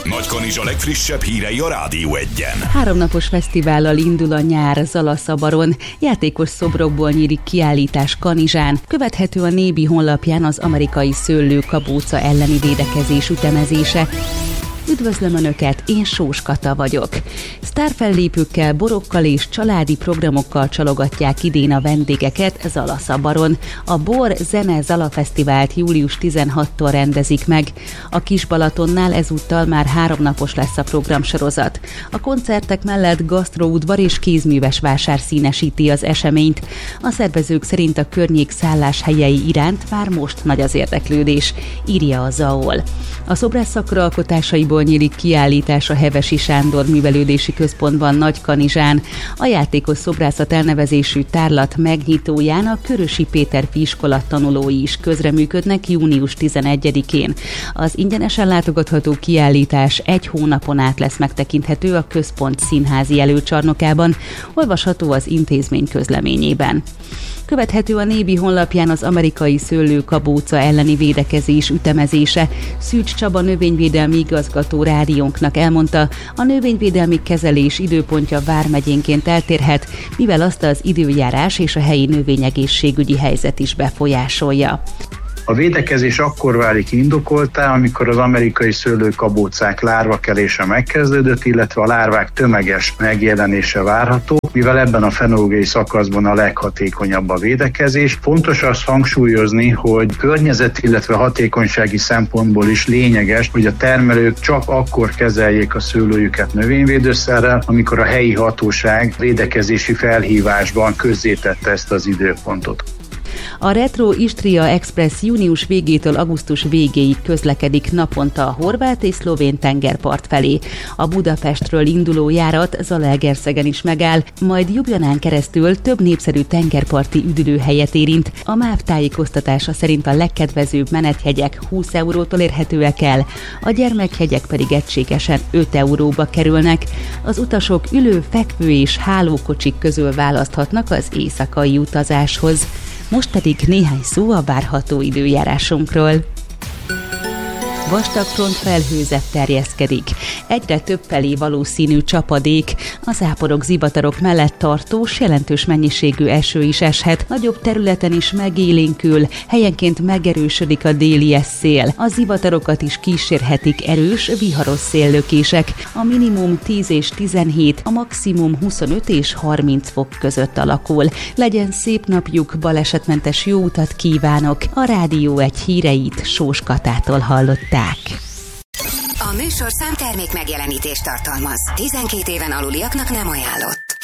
Nagykanizsa legfrissebb hírei a Rádió Egyen. 3 napos fesztivállal indul a nyár Zalaszabaron. Játékos szobrokból nyílik kiállítás Kanizsán. Követhető a Nébi honlapján az amerikai szőlőkabóca elleni védekezés ütemezése. Üdvözlöm Önöket, én Sós Kata vagyok. Sztárfellépőkkel, borokkal és családi programokkal csalogatják idén a vendégeket Zalaszabaron. A Bor Zene Zala Fesztivált július 16-tól rendezik meg. A Kis-Balatonnál ezúttal már 3 napos lesz a programsorozat. A koncertek mellett gasztroudvar és kézműves vásár színesíti az eseményt. A szervezők szerint a környék szálláshelyei iránt már most nagy az érdeklődés, írja a ZAOL. A szobrász szakraalkotásaiból nyílik kiállítás a Hevesi Sándor Művelődési Központban Nagykanizsán. A játékos szobrászat elnevezésű tárlat megnyitóján a Körösi Péter Főiskola tanulói is közreműködnek június 11-én. Az ingyenesen látogatható kiállítás 1 hónapon át lesz megtekinthető a központ színházi előcsarnokában, olvasható az intézmény közleményében. Követhető a Nébi honlapján az amerikai szőlőkabóca elleni védekezés ütemezése. Szűcs Csaba növényvédelmi igazgató rádiónknak elmondta, a növényvédelmi kezelés időpontja vármegyénként eltérhet, mivel azt az időjárás és a helyi növényegészségügyi helyzet is befolyásolja. A védekezés akkor válik indokolttá, amikor az amerikai szőlőkabócák lárvakelése megkezdődött, illetve a lárvák tömeges megjelenése várható, mivel ebben a fenológiai szakaszban a leghatékonyabb a védekezés. Fontos azt hangsúlyozni, hogy környezet, illetve hatékonysági szempontból is lényeges, hogy a termelők csak akkor kezeljék a szőlőjüket növényvédőszerrel, amikor a helyi hatóság védekezési felhívásban közzétette ezt az időpontot. A Retro Istria Express június végétől augusztus végéig közlekedik naponta a horvát és szlovén tengerpart felé. A Budapestről induló járat Zalaegerszegen is megáll, majd Ljubljanán keresztül több népszerű tengerparti üdülőhelyet érint. A MÁV tájékoztatása szerint a legkedvezőbb menetjegyek 20 eurótól érhetőek el, a gyermekhegyek pedig egységesen 5 euróba kerülnek. Az utasok ülő, fekvő és hálókocsik közül választhatnak az éjszakai utazáshoz. Most pedig néhány szó a várható időjárásunkról. Vastag frontfelhőzet terjeszkedik. Egyre több felé valószínű csapadék. A záporok, zivatarok mellett tartós, jelentős mennyiségű eső is eshet. Nagyobb területen is megélénkül, helyenként megerősödik a déli szél. A zivatarokat is kísérhetik erős, viharos széllökések. A minimum 10 és 17, a maximum 25 és 30 fok között alakul. Legyen szép napjuk, balesetmentes jó utat kívánok! A Rádió Egy híreit Sós Katától hallották. A műsorszám termék megjelenítést tartalmaz. 12 éven aluliaknak nem ajánlott.